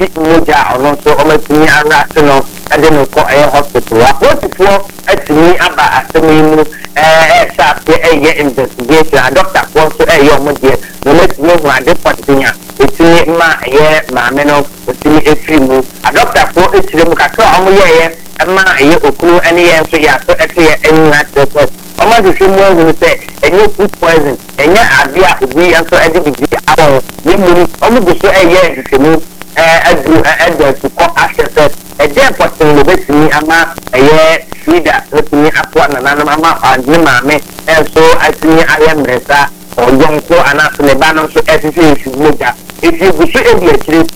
moja ono so ometumi arrest no ade no ko hospital apotifo atimi aba asemi mu sharp investigation a doctor ko so mo de no metumi ho ade potinya etimi ma maame no etimi efiri a doctor ko etire mu kakra omo ma okuru ene so ya so ete enna tete omo de fi mu hu se enye food poison enye abia obi anso ede bi awo ni mu omo de so mu adu to ko access potin lo betimi ama feeder betimi apwa na nanam ama ade maame so atimi ayemresa oyonko anaso ne ba no so efisi moja if you go to every trip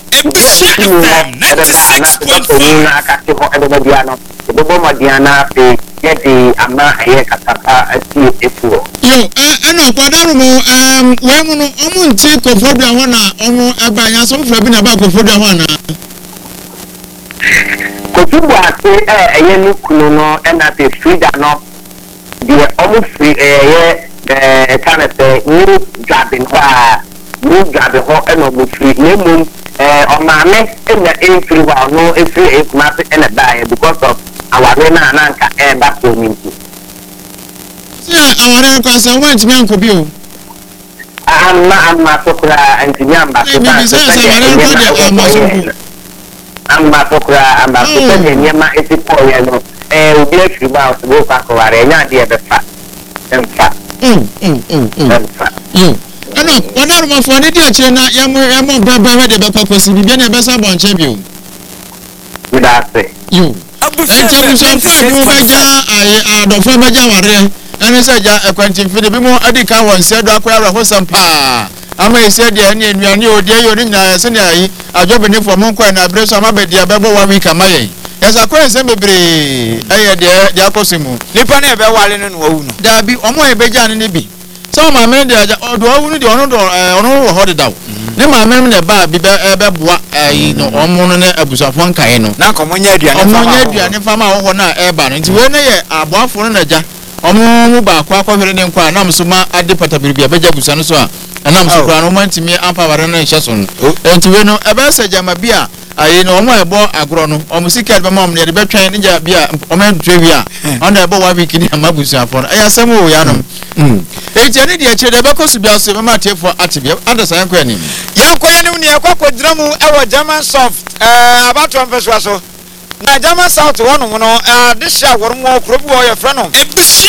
ama kasapa ati efuo ana kwadaru mo we mu no omu nti kofodua ho na omu abanya so mfra bi na ba kofodua ho na kotubu ate ni kunu no na te frida no de omu free kind of new driving ho no mo free nemu o maame na free wa no free ma se na die because of our na nanka back to me. Aware ko se won timi anko bi o amma sokra antinyamba amma sokra amma sokra nyama esipo ya no obi afiri ba so go fa ko ware nya de be fa emfa ana wona ro fo ne de chire na yamo baba de be paposi bibia na be sa bonche bi o midase abusia so mu beja adofo beja ware ene se ja ekwantin fide bi mu adika won se do akwa ra ho sampa ama ise de ene enuane odi ayo ni nya se ne ayi ajobe ni fo mo kwa na breso ama be dia bebo wa week amaye yesa kwa se bebre eye de akosimu nipa na be wale no no wu no da bi omo e beja ne bi so ma me de aja odo wu ni de ono wo ho de dawo ne ma me ne ba bi be boa ayi no omo no na abusafo nkae no na komonya aduane fama wo ho na e ba no nti we ne ye aboafo no na ja omo ba kwa hwere ne nkwa na msoma ade patabiribia beja busa no so a na msokra no mantimi ampa ware na hye so no enti we no ebe sa jama bia ayi no omo ebo agro no omo sika be ma omo ne de betwan ne ja bia omo entwe wi a ona ebo wa wiki ni amabusa afo ya sam o ya no enti ne de akire de be kosu bia so be ma tefo atibia adasa yankwa ni yankwa ni ne akwa diramu ewo German soft abato mpeso so na German South one no this year wormo krobu o ye frɛ no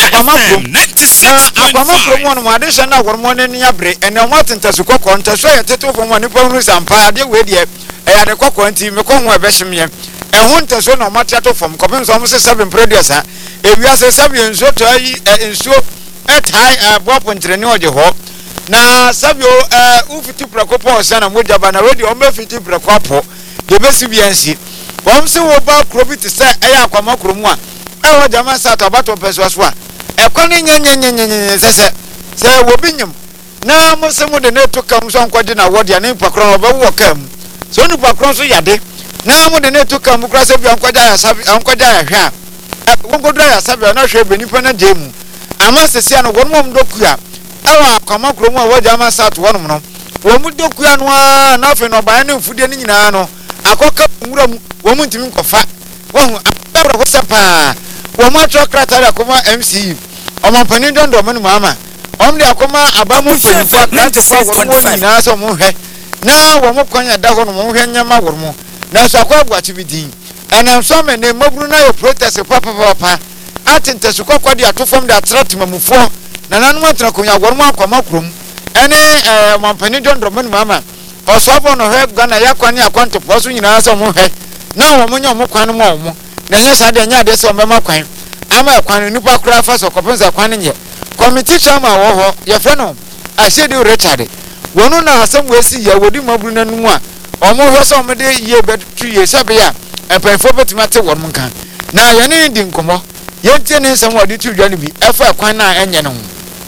akama krobu no ma this na wormo ne nia bre ene mo atentasu kokko ntaso ye teto fo mo ne pa ru sampa ade we de ya de kokko nti me ko ho ebe hyemye ehun ntaso na mo teto fo kopem so mo se 7 produce a ewia se 7 enso to ayi enso etai bopo ntrene oje ho na sabio ufiti prakopo se na moja bana we de o mefiti prakopo de besi biansi wọ́n sì wọ́n bá kúrò bí ti sẹ́ ẹ̀yà àkwàmọ́ kúrò mu a ẹ̀wọ̀n German South ọ̀bátọ̀ pẹ̀sọ́ so a ẹ̀kọ́ ní nyẹnyẹnyẹnyẹnyẹ sẹ́sẹ́ sẹ́ wọ́n bí nyim náà mo sẹ́ mo de ne to kam so nkọ́dé na wọ́ọ̀dì àní mpakoro na ọbẹ̀ wọ̀ kam so ní mpakoro so yàdé náà mo de ne to kam kura sẹ́ bi nkọ́dé ayahwẹ́ a wọ́n kọ́dé ayasabi a náà hwẹ́ bẹ̀ nípa náà dé mu àmọ́ sẹ́sẹ́ àná wọ́n mọ̀ dọ́kú a ẹ̀wọ̀n àkwàmọ́ kúrò mu a wọ́n German South wọ́n no wọ́n mu dọ́kú a no a náà fẹ́ na ọ̀bàyàn ní nfudie ní nyinaa no akoka nwura mu wo mu ntimi kofa wo hu abra ko sapa wo ma tro krata da koma MC o ma pani dondo mo ni mama o mde akoma abamu pani fa krata fa wo mo nyina so mo hwe na wo mo kwanya da ho no mo hwe nyama wo mo na so akwa bu atibidin ana so me ne maburu na yo protest papa atente su kokko de atofom de atrat mamufo na nanu atra konya wo mo akoma krom ene mo pani dondo mo ni mama osofo no he gana yakwani akwanto poso nyina so mo he na wo munyo mo kwan mo mo na nya sa de nya de so mbema kwan ama kwan nipa kura fa so kopenza kwan nye committee chairman wo ho ye fe no Ashedi Richard wonu na asem wesi ya wodi maburu nanu a omo ho so mo de ye betu ye sabe ya epefo betimate wo mo kan na ye ne di nkomo ye tie ne nsem wodi tu dwa ne bi efa kwan na enye no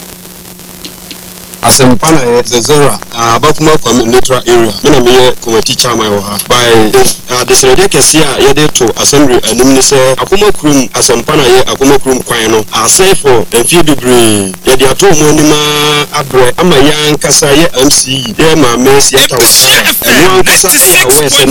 Asempana Zezora Abakuma Community Area Mena me committee chairman by the Senate Kesia yede to assembly anim se akoma krum asempana ye akoma krum kwan no asay for enfie bebre yede ato mo anima abre ama yan kasa ye MC ye ma Messi atawo eno kasa awe se ne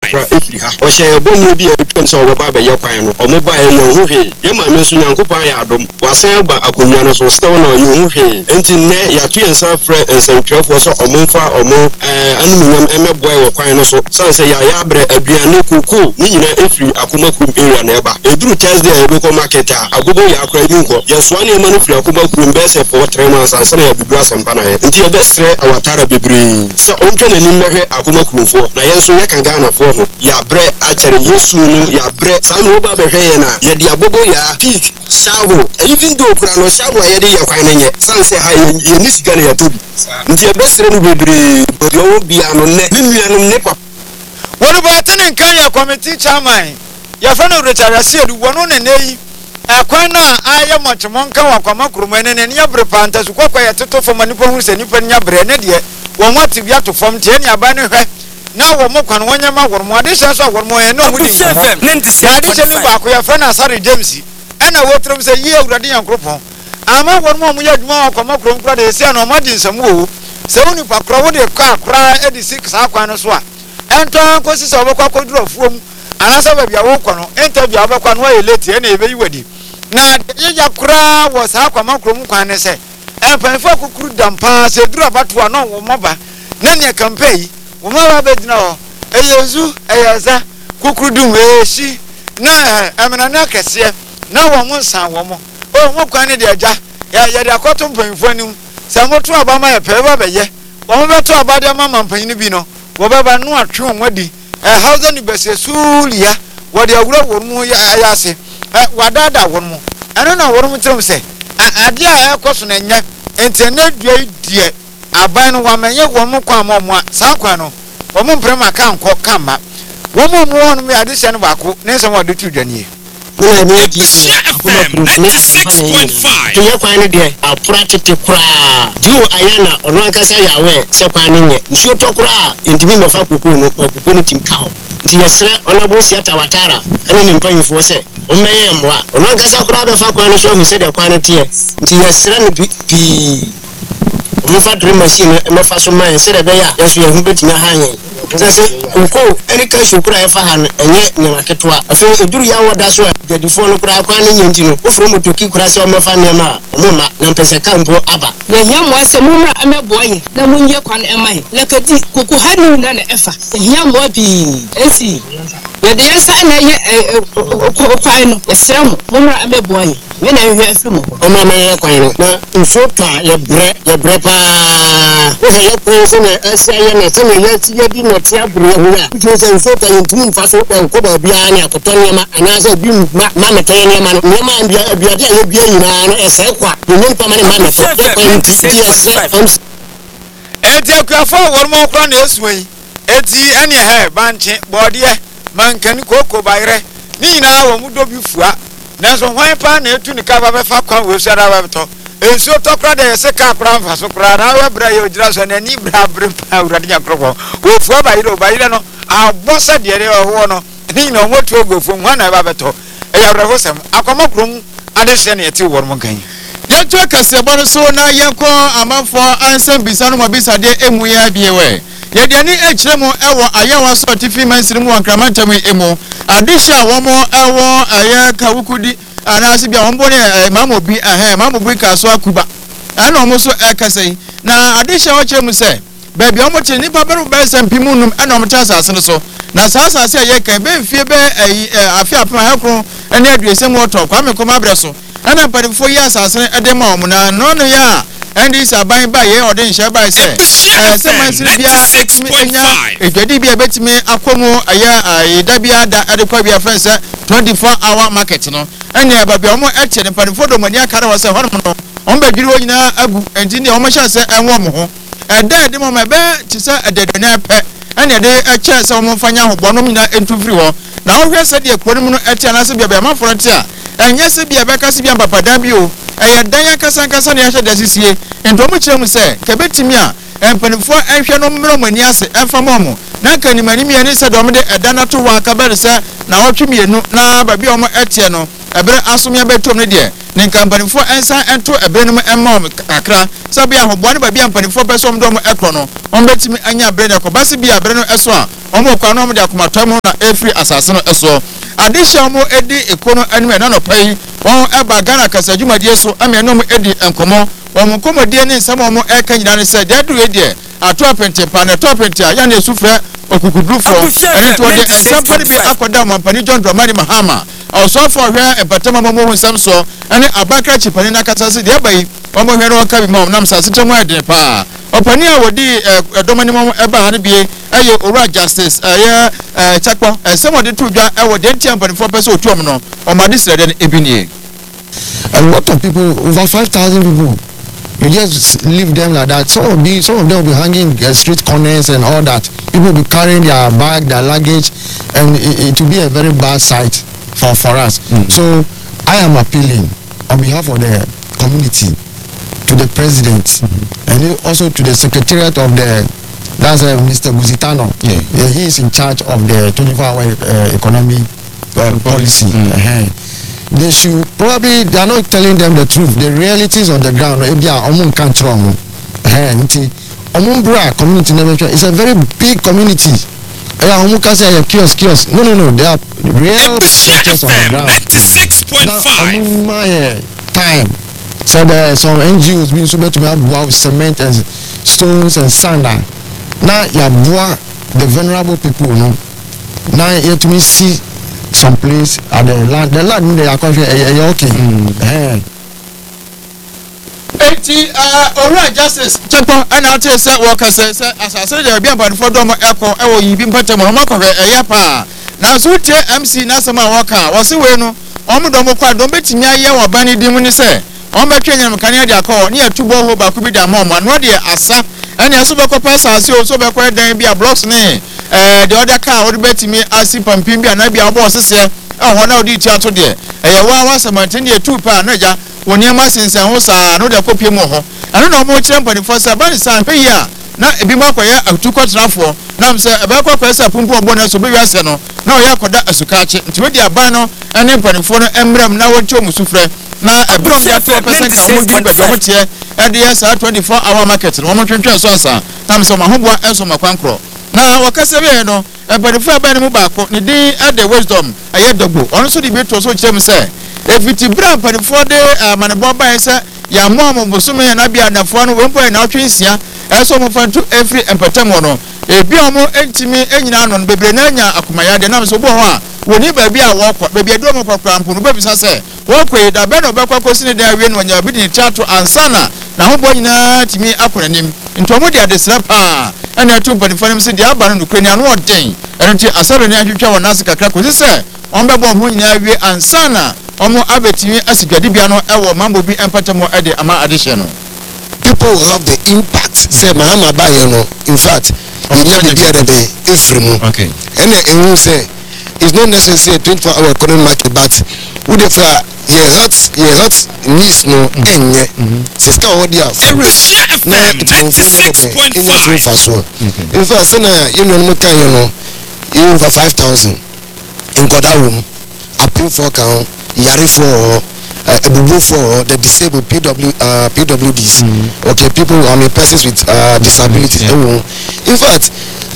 kura efiri ha ɔhyɛ bɔmu bi a etwɛn sɛ ɔbɛba abɛyɛ kwan no ɔmo ba yɛ ho hwee yɛ ma me so nyankopɔn ayɛ adom wasan ba akonnwa no so sɛ wɔn na ɔyɛ ho hwee enti nnɛ yɛato yɛn nsa frɛ nsɛntwerɛfoɔ sɛ ɔmo mfa ɔmo anumunyam ɛmɛboa wɔ kwan no so san sɛ yɛayɛ abrɛ aduane koko ne nyinaa efiri akoma kurom area na ɛba eduru Thursday a yɛbɛkɔ market a agogo yɛ akora yi nkɔ yɛsoa nneɛma no firi akoma kurom bɛyɛ sɛ fɔwɔ 3 months ansa na yɛbɛdu asɛmpa na yɛ nti yɛbɛsrɛ awatara bebree sɛ ɔntwa n'anim bɛhwɛ akoma kuromfoɔ na yɛn nso yɛka Ghanafoɔ ho yɛabrɛ akyɛre Yesu no yɛabrɛ saa na wɔba bɛhwɛ yɛn a yɛde agogo yɛ teeth shawo even though kura no shawo a yɛde yɛ kwan no nyɛ san sɛ ha yɛni sika na yɛtɔ bi nti yɛbɛsrɛ no bebree deɛ ɔwɔ bia no nnɛ ne nuanom ne papa wɔne bɔɔte ne nka yɛ committee chairman yɛfɛ no Richard Asiedu wɔno ne nɛyi kwan na ayɛ mɔkyemɔ nka wɔ akɔma kuroma ne ne yɛbrɛ panta so kɔkɔ yɛ toto fam nipa hu sɛ nipa nya brɛ ne deɛ wɔn wate bi ato fam tie ne aba ne hwɛ na wɔ mo kwan wɔnyɛ ma wɔn mo ade hyɛ so wɔn mo yɛ no mu di nkɔmɔ ade hyɛ ne baako yɛfɛ no Asare James ɛna wɔtrom sɛ yie awurade Nyankopɔn ama wɔn mo yɛ adwuma wɔ akɔma kurom kora de ɛsia na ɔma di nsɛm wɔ sɛ wo nipa kora wo de kɔ akora edi sik saa kwan no so a ɛntɔn kɔsi sɛ wɔbɛkɔ akɔduru afuom anasa baabi a wokɔ no interview a wɔbɛkɔ no wɔyɛ late ɛna ɛbɛyi wadi na yɛya kora wɔ saa akɔma kurom kwan ne sɛ ɛmpanifo kukuru dampa sɛ duru abatoa no wɔn maba na ne campaign wɔn maba bɛgyina hɔ ɛyɛ zu ɛyɛ za kukuru dum ɛhyi na ɛmena na kɛseɛ na wɔn mo nsa wɔn mo mo kwan ne de agya yɛde akɔto mpanifo anim sɛ moto aba ma yɛ pɛ bɛyɛ wɔn bɛto aba de ama mpanyin bi no wɔbɛba no atwe wɔn adi hausa ni bɛsɛ suulia wɔde awura wɔn mu yɛ ase wadada wɔn mu ɛno na wɔn mu kyerɛm sɛ ade a ɛkɔ so na nyɛ enti na dua die aban no wamenye wɔn mu kwan ma ɔmo a saa kwan no wɔn mu mprɛma ka nkɔ kama wɔn mu wɔn mu ade hyɛ no baako ne nsɛm wɔde tu dwanie na ne di akoma kurom 96.5 to yɛ kwan ne deɛ apora tete koraa dio ayana ɔno ankasa yɛ awɛ sɛ kwan ne nyɛ nsuo tɔ koraa ntimi mɛfa kokoo no kokoo no tim kaw nti yɛsrɛ ɔnabo siata watara ɛne ne mpanyinfoɔ sɛ ɔmmɛyɛ mmoa ɔno ankasa koraa bɛfa kwan no so ɔhu sɛ deɛ kwan no teɛ nti yɛsrɛ no pii ɔmofa drill machine ɛmɛfa so ma yɛn sɛ deɛ ɛbɛyɛ a yɛso yɛho bɛtumi aha yɛn sɛ nkɔ ɛne ka sukura ɛfa ha no ɛnyɛ nneɛma ketewa afei ɛduru yɛ awɔ da so a dwadifoɔ no koraa kwan ne nyɛ nti no woforo motoki koraa sɛ ɔmɛfa nneɛma a ɔmo ma na mpɛ sɛ ka mpo aba yɛhia mmoa sɛ mommra ɛmɛboa yɛ na monyɛ kwan ɛma yɛ lɛkati koko ha ne wuna na ɛfa yɛhia mmoa pii ɛsi yɛde yɛsa na ɛyɛ kwan no yɛsrɛ mo mommra ɛmɛboa yɛ me na yɛhwɛ afiri mo ɔma ma yɛ kwan no na nsuo tɔ a yɛbrɛ paa wohɛ yɛ kwan sɛ na ɛsɛ yɛ na sɛ na yɛdi na te aburo ho a wotumi sɛ nsuo tɔ yɛntumi mfa so ɛnkɔ baabiara ne akɔtɔ nneɛma anaasɛ bi ma metɛyɛ nneɛma no nneɛma abiade a yɛbia nyinaa no ɛsɛe kwa yɛnyɛ mpa ma ne ma metɛ yɛkwan nti yɛsrɛ enti akuafo a wɔn mo kora na esua yi enti ɛne hɛ bankye bɔɔdeɛ mankani koko bayerɛ ne nyinaa wɔn mu dɔ bi fua nanso hwan pa na etu ne ka ba bɛfa kwan wɔ suara ba bɛtɔ ensuo tɔkora de yɛsɛ ka kora mfa so kora na wɔbrɛ yɛ ogyina so na ni bra bre pa awurade nyakorɔ wɔ fua bayerɛ no abɔ sɛ deɛ de ɔwɔ no ne nyinaa wɔn tu ogofo hwan na ba bɛtɔ ɛyɛ awurade sɛm akɔmɔ kurom ade hyɛ ne yɛte wɔn mo kan yɛto akasɛbɔ no so na yɛnkɔ amanfoɔ ansɛm bisa no mɔbisadeɛ emu yɛ abiewe yɛde ani akyerɛ mu ɛwɔ ayɛwa so atifi mansiri mu wankramantam emu adehyɛ a wɔn ɛwɔ ɛyɛ kawukudi anaasɛ bia wɔn bɔ ne mamobi ka so akuba ɛna wɔn so ɛkasa yi na adehyɛ wɔkyerɛ mu sɛ baabi wɔn te nipa bɛrɛ sɛ mpimu num ɛna wɔn te asase no so na saa asase a yɛka ebe mfie bɛ afi apem ahɛkoro ɛne aduasɛm wɔtɔ kwame kɔma abrɛ so ɛna mpanimfoɔ yi asase ɛde ma wɔn na nɔɔno yɛ a NDC aban ba yɛ ɔde nhyɛ ba sɛ sɛ mansiri bia etimi enya edwadi bia betimi akɔmu ɛyɛ ɛda bia da ɛde kɔ bia fɛn sɛ 24-hour market no ɛne ba bia wɔn ɛkyɛ ne mpanimfoɔ dɔm ani akara wɔ sɛ hɔnom no wɔn bɛdwiri wɔn nyinaa agu ɛnti ne wɔn hyɛ sɛ ɛnwɔ mo ho ɛda ɛde mo ma ɛbɛ te sɛ ɛdɛdɛnɛ pɛ ɛne ɛde ɛkyɛ sɛ wɔn mfa nya ahobɔnom nyinaa ɛntu firi hɔ na wɔhwɛ sɛ deɛ kuro no mu no ɛte anaasɛ bia bia mafoɔ te a ɛnyɛ sɛ bia bɛka sɛ bia papadan bi o ɛyɛ dan akasa ne yɛhyɛ da sisie ntomo kyerɛ mu sɛ kɛbɛtimi a mpanimfoɔ ɛhwɛ no mmerɛ mo ani ase ɛfa mo mo na kanimani miɛne sɛ dɔm de ɛda no to wɔ akabɛre sɛ na wɔtwe mienu na baabi a wɔn ɛteɛ no ɛbɛrɛ asomia bɛtɔm no deɛ ne kampanifo ensa ento ebrenum emma kakra sabi ahoboa ne ba bia kampanifo peso mdom ekro no ombetimi anya brene ko base bia brene eso a omo kwa no de akomatom na efri asase no eso adisha omo edi ekono anime na no pai won eba Ghana kasajumadi so amenom edi enkomo won komodie ne nsam omo eka nyina ne se de dure de ato apente pa na to apente ya na esufre okukudufo eni to de nsam pa bi akoda mampani John Dramani Mahama also for where empatema momo nsam so ene abakra chipani na kasase de bayi omo hwe no ka bi mom nam sa setemu ade pa opani a wodi edomani mom eba ha ne bie eye owura justice eye chakpo somebody to dwa e wodi entiampani for person otuom no omade srede ne ebinie. A lot of people, over 5,000 people, you just leave them like that. Some of them will be hanging street corners and all that. People will be carrying their bag, their luggage, and it will be a very bad sight for us. So I am appealing on behalf of the community to the president and also to the secretariat of that's Mr. Guzitano. He is in charge of the 24-hour economy policy. They should probably, they are not telling them the truth, the realities on the ground. Community is a very big community. Kiosk. No, they are real structures on the ground. 96.5 time. So there are some NGOs being supposed to have with cement and stones and sand. Now you have the vulnerable people, no. Now you have to see some place at the land in the country okay. Owura justice chepo ana ate se worker say asase de bia ban for dom eko e wo yibi mpatem no makohwe eye pa na so tie MC na sama worker wo se we no omdom kwa dom betimi aye wo bani dim ni se ombetwe nyam kane de akọ ne atubo ho ba ku bi da mom no de asa ene so be ko pesa se o so be ko dan bia blocks ne the other car wo betimi asi pampim bia na bia wo sese ho na odi ti ato de eye wa samantin de tu pa na ja woni ma sensen ho sa no de kopie mu ho ano na mo kire mpani for sa ban san pe ya na ebi ma koye atuko trafo na mse ebe ko pesa pumpu obo na so be wiase no na o ya koda asukache ntime di aban no ene mpani for no emram na wonti o musufre na ebrom ya 2% ka mo bi be mo tie e de sa 24-hour market no mo twentwe so asa na mse ma hoboa enso makwankro na wakase be no mpani for aban mu ba ko ne din ade wisdom aye dogbo ono so di beto so kire mse efiti bra mpani for de manebo ba ese ya mo bosume na bia na fo no wempo na otwensia eso mo fantu every empatemo no ebi omo entimi enyina no bebre na nya akomaya de na so bo ho a woni ba bia wo kwa ba bia do mo kwakwa mpo no ba bisa se wo kwa da be no be kwakwa sine da awie no nya bi ni chato ansana na ho bo nyina timi akonanim ntomo de adesra pa ana atu mpani fanim se de aba no kwani anu oden enti asare ne ahwehwa wona se kakra ko se on be bo ho nyina awie ansana omo abetimi asigade bia no ewo mambo bi empatemo ede ama addition. People will have the impact. Say Mahama Bayo no. In fact, you need to be at the Ifrimu. Okay. And you say it's not necessary 24-hour economic market, but would if your hurt needs no enye. Sister Odia. FM 96.5. In fact, say na you know you over 5,000 in Kodawum. Appeal for count. Yari for the disabled PWDs, okay, people, persons with disabilities. In fact,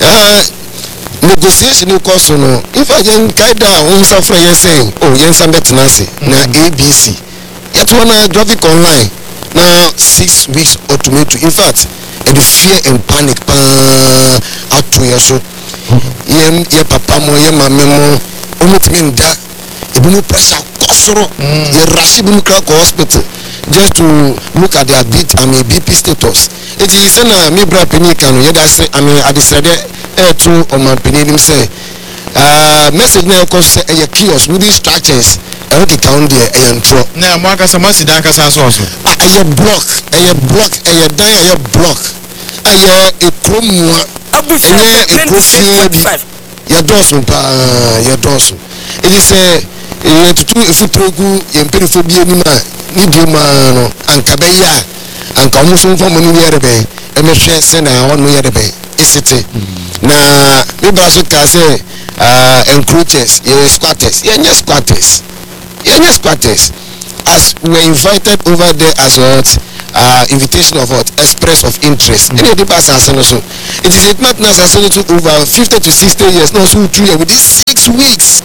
negotiation in course, in fact, you can suffer saying, oh, yen sambet nasi na ABC. Yet when I drop it online now 6 weeks or to me to, in fact, the fear and panic out to your show. Yen papa mo yen mama mo me that no pressure kosoro the Rashid Mukako hospital just to look at their BP status. It is na me bra penikano ye da say adisrede to on my penim say message na ko say e kiosk with these structures e we count there e ntro na mo aka sama sidan ka sa so e block e dan e block e kromwa e krofie bi ya doso pa ya doso it is tutu efutrogu yempirifobie ni ma ni dioma no anka be ya anka omo so mfa mo ni yere be emehwe se na wono yere be isete na me bra so ka se encroachers ye squatters as we were invited over there as what invitation of what express of interest. Any of the past it is a not necessarily to over 50 to 60 years. No, so 3 years within 6 weeks.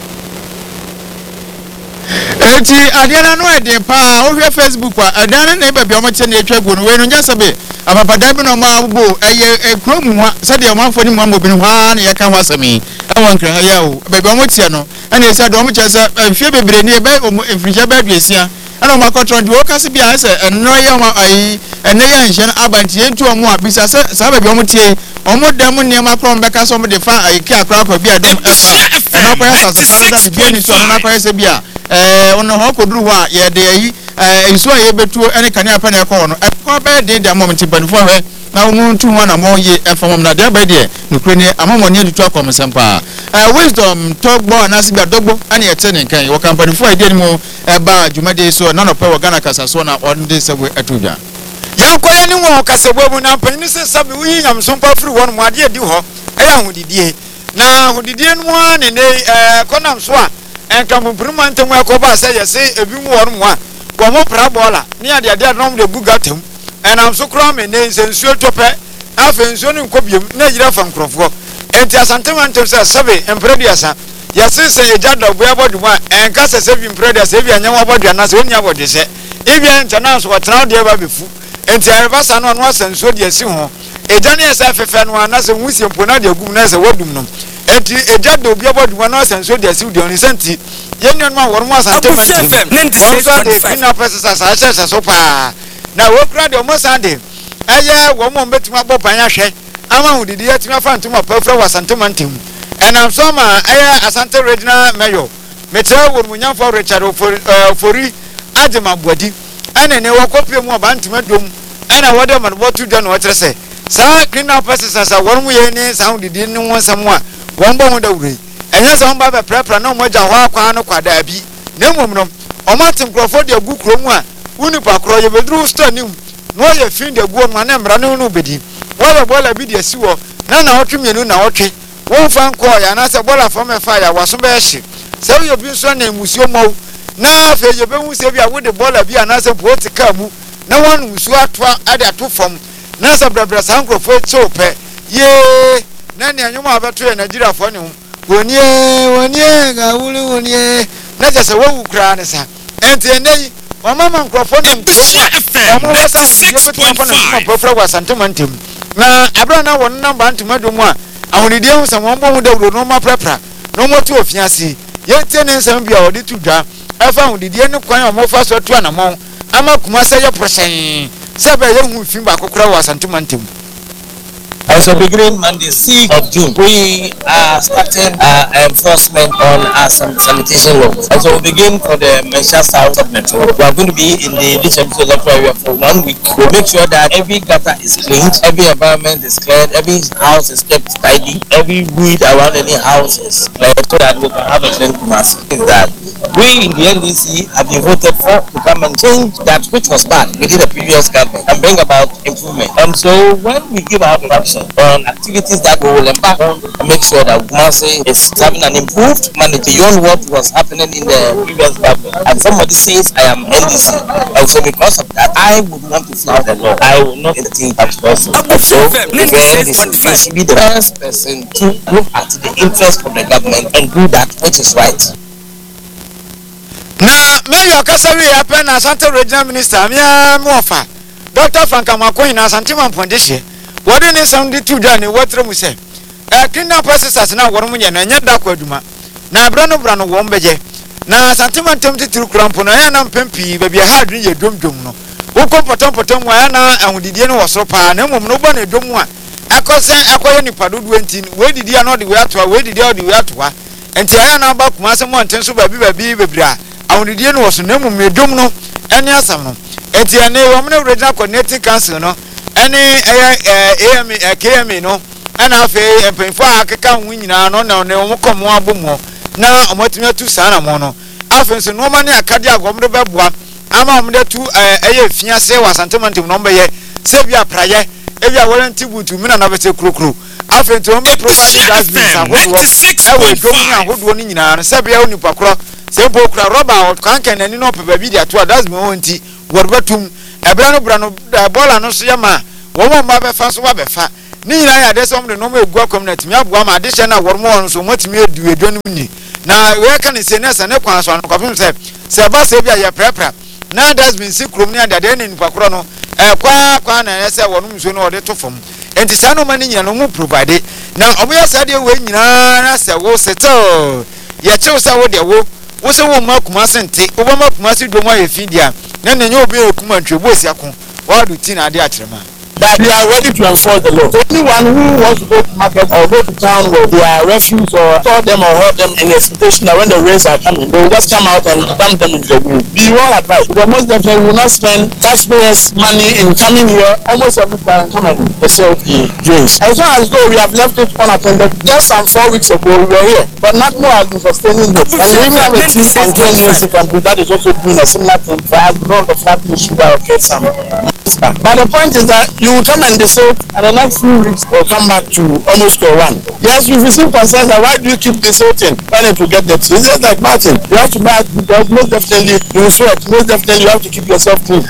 Eti adiana no ede pa o hwe Facebook wa adiana na ebe bi o mche na etwa gu no we no nyasa be apapada bi no ma bo eye ekromu ha se de o manfo ni mu amobin ha na ye ka ho asami e won kran ya o be bi o mche no na ese de o mche se hwe bebre ni ebe o mfirija ba duesia ana o makotron di o kasi bi a se eno ye o ayi ene ye nhye na abanti entu o mu abisa se sa be bi o mche o mo dem ne ma krom be ka so mo de fa ayi ki akra kwa bi adem efa na ko ya sa Canada bi ni so na ko ya se bi a ono ho koduru wa ye de yi iso ye betu ene kane apa na ekọ no ekọ be de de moment banfo hwe na wo ntu ho na mo ye efom na de be de nukure ni amamo ne tutu akom sempa wisdom togbo na sibia dogbo ane ye tene kan wo company fo ide ni mo ba jumade so na no pe wo Ghana kasa so na on de sebo etubia yankoye ni wo kasebo mu na panyin se sabe wi nyam so pa firi won mo ade di ho eya hodidie na hodidie no ane ne konam so a enkamu primante mu akoba say yesi ebi mu won mu a wo mo pra bola ni ade ade no de bugatem enam so kro me ne nsensuo tope afa nsuo ni nkobiem na yira fa nkrofo enti asantemantem say sabe emprediasa yesi se eja dobo abodu a enka se bi emprediasa ebi anyanwa abodu na se oni abodu se ebi enta so watena de ba befu enti arabasa no no asansuo de asi ho eja ne esa fefe no na se nwusie mpo na de agum na se wadum no enti eja dobo abodu na asansuo de asi de oni senti yenyo no wor mo asantemantem na pesa sa so pa na wo kra de mo sande eye wo mo betima bopan ahwe ama hudidi yatima fa ntuma pafra wasantemantem enam so ma eye asante regional mayor metra wo munyamfo Richard Ofori adema buadi ene ne wo kopie mu obantuma dom ene wode man botu do no wotrese sa criminal process sa wor mu ye ni sa hudidi ni wonsam a won bo hu da wure enye sa won ba be prepare na mo ja ho akwa no kwada bi na mum no o matim krofo de agu krom a uni pa kro ye bedru sta nim no ye fin de guo no na mra no bedi wo be bola bi de si wo na otwemienu na otwe wo fa nko ya na se bola fo me fa ya waso be hye se yo bi so na emusio mo na fe ye be hu se bi a wo de bola bi ana se politika mu na won musu atwa ade ato fom na se brabra san krofo chope ye na ne anyum abeto ye Nigeria fo ne wonie ga wuli wonie na je se wo wukra ne sa enti enei o mama nkrofo ne nko o mo wasa hu pofra wasantemantem na abra na won namba ntimado mu a ahonidie hu se won bo hu dawro no ma prapra no mo tu ofiase ye tene nsam bia odi tudwa afa ahonidie ne kwan o mo fa so tu anamon ama kuma se ye prosen se be ye hu fin ba kokora wasantemantem. As of beginning Monday, 6th of June, we are starting enforcement on our sanitation laws. As we begin for the Mensah South Metro, we are going to be in the Lichemso area for 1 week. We'll make sure that every gutter is cleaned, every environment is cleared, every house is kept tidy, every weed around any house is cleared, so that we can have a clean Kumasi. That we in the NDC have been voted for to come and change that which was bad within the previous government and bring about improvement. And so when we give our direction on activities that we will embark on and make sure that Kumasi is having an improved management beyond what was happening in the previous government. And somebody says I am NDC, and so because of that I would want to flout the law. I will not entertain that person. So the NDC should be the first person to look at the interest of the government and do that which is right. Na mayor kasawi happen Asante regional minister mia mofa Dr. Frank Amakoyi na Asante Mampondeshe wodi ne sound tu da ne wotre mu se kingdom processors na woro mu nya na nya da kwaduma na brano wo mbeje na Asante Mantem titiri krampo na ya na mpempi ba bia ha adwin ye domdom no wo ko potom wa na ahudidie ne wosoro pa na mom no bo na domu a akose akoye nipa dodo enti we didi na odi we atoa we didi odi we atoa enti aya na ba kuma se mo nten so babi bebra ahudidie no woso na mom edom no ene asam no enti ene wo mne regional coordinating council no ene KMA no ana afi empenfo akeka hu nyina no na ne wo komo abomo na omotumi atu sana mo no afi so no mane akade agomdo beboa ama omde tu eye fiase wasantemantim no mbeye se bia praye e bia warranty butu mina na bete krokro afi to me provide dustbins ahodo e we domi ahodo ni nyina se bia onipa kro Simple kura rubber or kankan and no paper video to a does me own tea. What betum a brano bola no siyama. Woman babe fast wabe fa. Ni na ya there's something no me go community. Me abuama additional one more so much me do a donuni. Now where can you say nessa ne kwa so no say Sebasebia ya prepra. Now there's been sick room near the den in Pakrono. Kwa na say one so no de to form. And the sano money no provide. Now obuya said you when na say wo settle. Ya chosa wo de wo. Wo se wo ma kuma sente. Wo ma kuma si do mo ye fidia. Na na nyo obi okuma ntwebo siako. Wa do tin ade atrema. That they are ready to enforce the law. Anyone who wants to go to market or go to town with their refuse or store them or hold them in a situation that when the rains are coming, they will just come out and dump them into the wind. Be well advised. Because most definitely will not spend taxpayers' money in coming here almost every time come and sell the drinks. As long as though we have left it unattended, just some 4 weeks ago we were here, but not more has been sustaining this. And we even have a team from KNUC company that is also doing a similar thing for alcohol, the flat sugar, or get some. But the point is that you will come and decide and the next few weeks will come back to almost to one. Yes, you receive concerns that why do you keep deciding when to get that? It's just like Martin, you have to buy it because most definitely you will sweat, most definitely you have to keep yourself clean.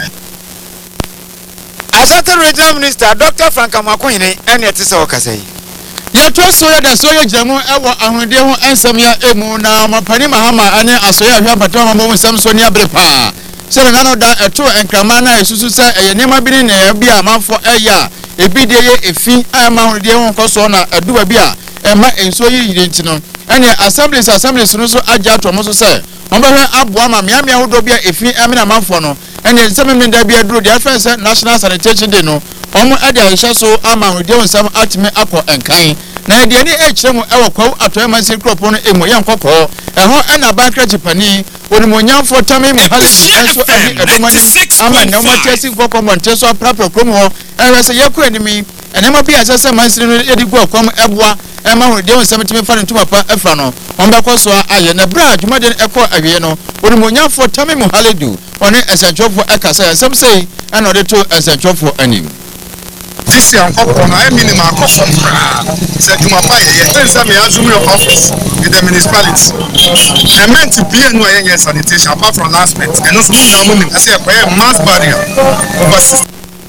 Asante Regional Minister Dr. Frank Amakwini and Yetisa Okasei. Yɛtɔ soya da soya jamu ɛwɔ ahonde ho ensɛm ya emu na mapani mahama ane asoya ahwa patama mo nsɛm so ne abre pa sɛ na no da ɛto enkrama na esusu sɛ ɛyɛ nema bi ne na bi a manfo ɛya ebi de ye efi ama ahonde ho nkɔso na aduwa bi a ɛma enso yi yinti no ɛne assemblies no so agya to mo so sɛ ɔmbɛhwɛ aboa ma miamia hodo bi a efi ɛmena manfo no ɛne nsɛm mi da bi aduro de afɛn sɛ National Sanitation Day no omo ade ahyɛ so ama hodi onsam atime akɔ enkan na de ani ekyerɛ mu ɛwɔ kwaw atoyama sir kropo no emu yɛ nkɔkɔ ɛho ɛna bankra chipani onimonyamfo tame mu hali enso ade adumani ama na mo tesi fɔkɔ monte so aprapra krom ho ɛwɛ sɛ yɛkɔ animi ɛnema bi asɛ sɛ mansiri no edi gu akɔm ɛboa ɛma hodi onsam time fa ne ntuma pa ɛfra no ɔmbɛkɔ so ayɛ na bra adwumaden ɛkɔ awie no onimonyamfo tame mu halidu ɔne ɛsɛntwɔfo ɛkasa ɛsɛm sei ɛna ɔde to ɛsɛntwɔfo anim. This year, I mean, my coffin said to my fire, me assume your office in the municipality. I meant to be a new sanitation apart from last month, and also I say a mass barrier over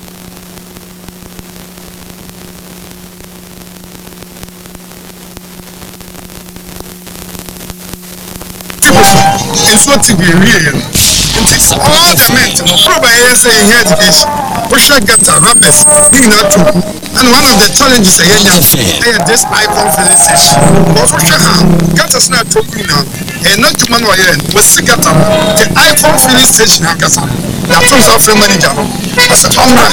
it's what to be real. It is all the men to probably say in education. We should get the rubbers being not true. And one of the challenges I hear this icon filling station. But we should get us not talking now. And not to man we still get them. The icon filling station and get them. The first of the manager. As a comrade,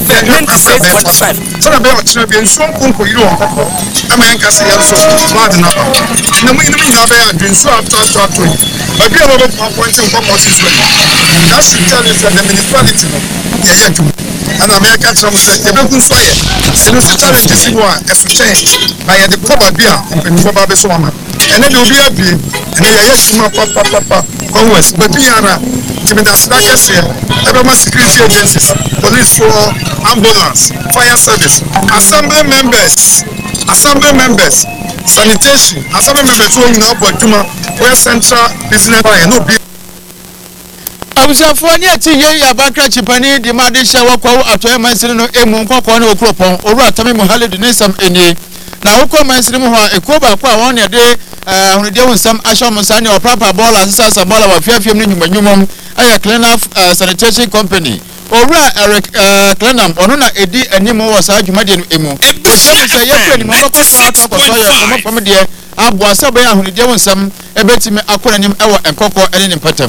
so about champion so uncle you I mean can say so smart enough. No we have a dream so after but we have a point in purposes. That should tell you that the municipality and American Trump said, "You don't fire." So the challenge is one if you change by the proper beer and proper woman, and then you'll be happy. And then yes, papa, always. But we are giving us like I said, every security agencies, police for ambulance, fire service, assembly members, sanitation, assembly members who you know, but where central business no be. Abusafo ne ati ye ya bankra chipani di ma de hye wakwa atoya mansiri no emu nkokɔ ne okropon oru atame mu halidu ne sam eni na wokɔ mansiri mu ho a ekoba kwa won ne de hunde hu sam ahyo mo sa ne oprapa bola asasa bola wa fiafiem ne nyumanyumom aya cleaner sanitation company oru Eric Clenam ono na edi animu wo sa adwumade no emu sɛ yɛkɔ ni mo kɔ so atɔkɔtɔ yɛ mo fam de aboa sɛ bɛyɛ hunde hu sam ebetimi akɔra nim ɛwɔ enkɔkɔ ene ne patam.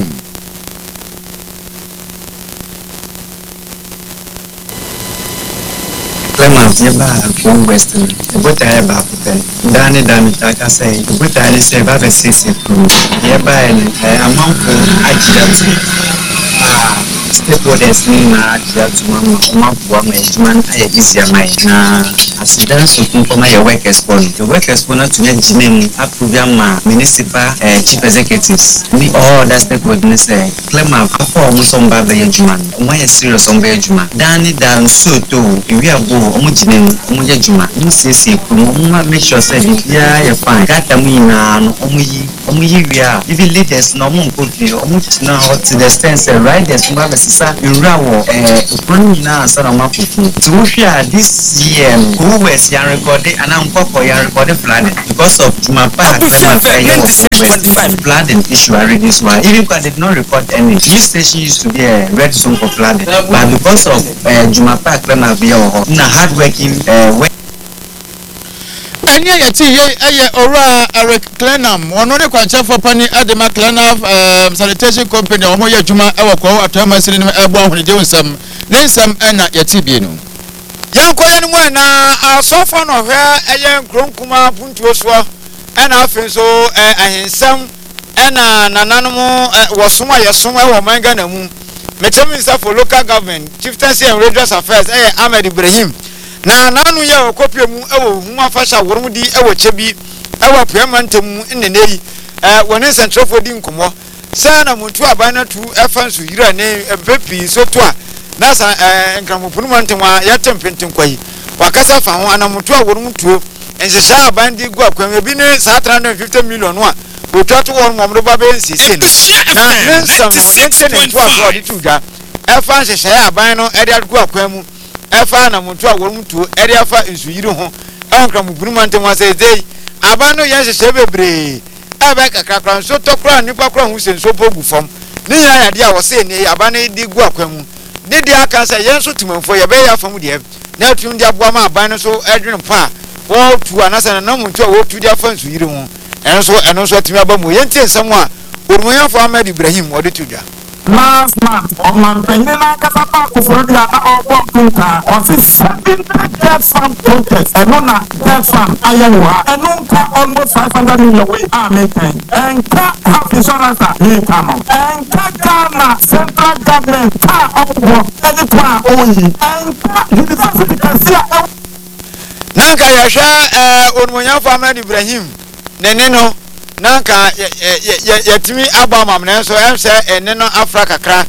Clemens never from Western. What I have happened. Danny, like I say, what I say about a 60 proof. Hereby, I am not for accident. stakeholders na jatuma ma bua ma juma aye easier mai na asida so kuma your workers for the workers for not to get jinem approve ma municipal chief executives ni all that stakeholders say claim afọ mo so mba be juma mo ye serious on be juma dani dan so to we abo mo jinem mo ye juma ni sisi ko mo make sure say ya ye fine gata mu na no mo yi wia even leaders no mo ko fi o mo na hot to the extent say riders mo be sisa irawo economy na asara ma fufu to wia this year who was yan recorded and am koko yan recorded flooding because of Juma Park flooding issue already this one even if I did not record any this station used to be a red zone for flooding but because of Juma Park na be na hard working Anya yati ye ora Eric Clenham ono ne kwanche for pani Adema Clenham sanitation company omo ye adwuma e wokọ atoma sini ne ebo ahunide nsam ne nsam na yati bi no yanko ye no na asofo no hwe eye nkronkuma puntuo so na afen so ahensam na nananom wosoma yesoma e wo manga na mu Minister for local government chieftaincy and religious affairs Ahmed Ibrahim na nanu ye okopie mu ewo hu afasha worum di ewo chebi ewo premantam nnenei woni central for di nkomo sa na muntu abana tu efansu yira ne empepi so to a na sa nkramopunu mantam a yatempenten kwai wakasa fa ho ana muntu a worum tuo ensesha abandi gu akwan ebi ne sa 350 million no a otuato won momdo ba be nsisi na nensam no yente ne to a di tuga efanse sha aban no ede gu akwan mu efa na muntu a worum tuo ede afa nsuyiri ho nkramopunu mantam wa se dei abano yenhye bebre aba kakrakran so tokra nipa kra hu senso pogu fam ni ya ya de a wo se ne abano di gu akwan mu de aka se yenso timanfo ye be ya fam de na tun de aboa ma abano so edwene pa wo tu anasa na muntu a wo tu de afa nsuyiri ho eno so timi aba mu yente nsam a orumuya fo Ahmed Ibrahim wo de tudwa last month on Manpenina Kasapa Kufrodia Okunka on 7 dead farm protest and on a dead farm Iowa and Nunca almost 500 million away are making and health insurance income and Ghana central government car up any plan only and university can see Nanka yasha orumuya fo Ahmed Ibrahim neneno nanka yatimi abama mna so ense ene no Africa kra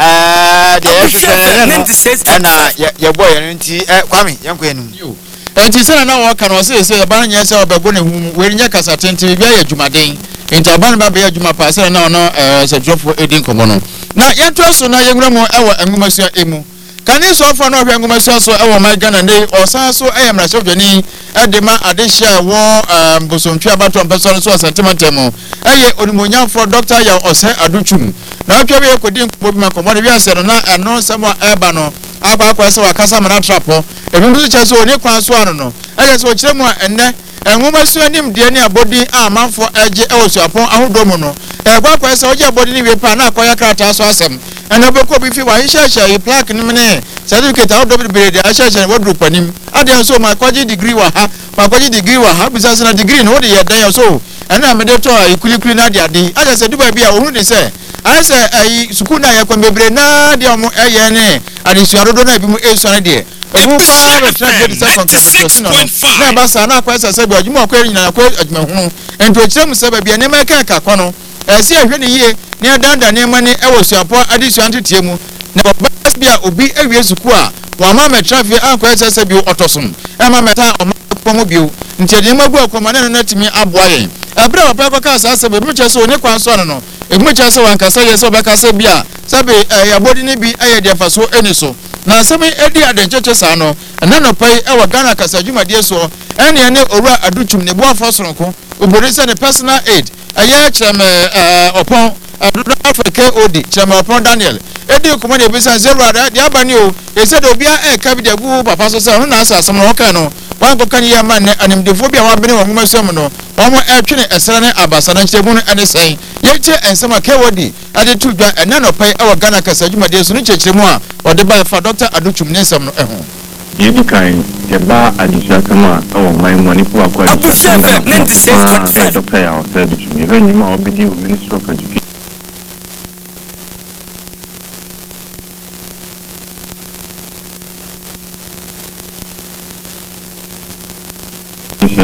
de yehwehwe na ye boy no nti kwame yanko enum enti sena na wo ka no se ba nya se obego ne hu we nya kasa tenti bia ya dwumaden enti aban ba bia dwuma pa sena na no se drofo edin komo no na yento so na yenwura mu ewo angumasua emu kani so fa no hwe angumasua so ewo my Ghana ne osan so eyamra so dwani edema adehia wo bosontwi abato ampeso so sentimentemo eye onimonyamfo Dr. ya ose aduchum na atwa be ekodi nkpo bi makomo ne wiase no na eno nsemo eba no akwa se wakasa mana trapo ebi ndu che so oni kwan so ano no eye so kiremu enne enwoma so anim de ne abodi amanfo eje ewosu apon ahodomo no kwa se oje abodi ni we pa na akoya krata so asem ena be ko bi fi wa hihia e plaque ni mene certificate ahodomo be de ahia wo group anim ade so ma kwaji degree wa ha kwaji degree wa ha bisa na degree no de ye dan so ena me de to ikulikuli na de ade ade se duba bia ohun ni se ase ayi sukuu na yakwa bebre na de omo eye ne adesu arodo na bi mu esu na de ebu pa be try de second na basa na kwa se bi adwuma kwa nyina kwa adwuma hunu ento kirem se ba bia ne ma ka ka kwa no ese ahwe ne yie ne danda ne ma ne ewosu apo adesu antetie mu na bas bia obi ewie sukuu a wa ma me traffic akwa se bi otosom e ma meta o ma mo bi nti de ma bu akoma na no timi aboa yen abra papa ko ka sa se be mu che so ne kwan so no emu che so wan kasa ye so be kasa bia sabe yabodi ni bi aye de fa so eni so na sabe edi adencheche sa no na no pai e wa Ghana kasa dwumadie so ene ne owura aduchum ne bo afo soronko obori se ne personal aid aye chrem opon Africa odi chrem opon Daniel edi kuma ne bisa zero ada dia bani o e se do bia e ka bi de gu papa so se ho na asa asem no ka no wan ko kan ye man ne animdefo bia wa bene wo homa so no omo etwene esere ne abasa na kyeremu no ene sen yeche ensema kewodi ade tudwa ena no pai awa Ghana kasa dwumade so no kyeremu a ode ba fa Dr. Aduchum ne nsem no eho yedi kan ye ba adisha kama awa mai money po akwa Dr. ya ose Aduchum ye ni ma obedi Minister of Education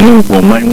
many for my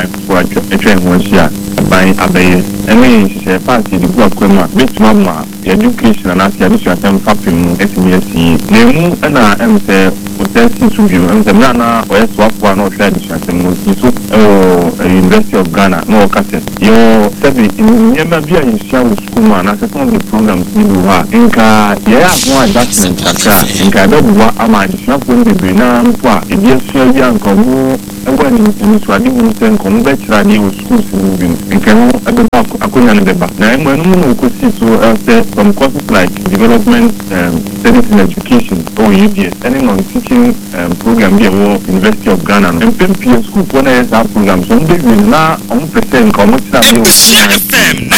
by Abbey, and me, she party the book, which mamma, education and ask you at them fapping SMSC. Name and I am there, with that interview, and the Nana, or swap one or tradition, and University of Ghana, no cassette. Your study in Yamabia in Shaw School, and as a form of programs you are. Inca, yeah, more adjustment, Inca, am I not going to be now? If you're young, come when in Swahili, come back to radio schools moving. And can now, when could see to some courses like development, studies in education, or UBS, and on teaching program here, University of Ghana, and PMP school, one is our program. So, they will now on percent commercial FM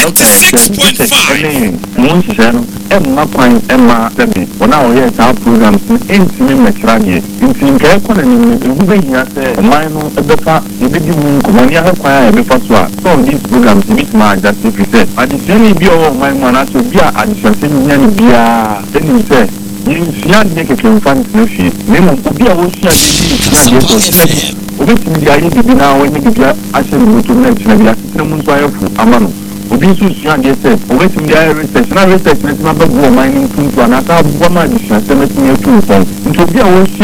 96.5. Emma, when our years our programs in Metrani, in Tinker, and mine, a better, you didn't come on your acquire before. So, these programs, with my just if you said, I just any be all my man to be at the same year, then you say, you can't make a confront no sheet. Name of be a ocean, which media you now when you get actually to mention the system of Amano. Obisu Sian said, waiting the research, not research, let's not go mining to another woman, 17 years old. It will be a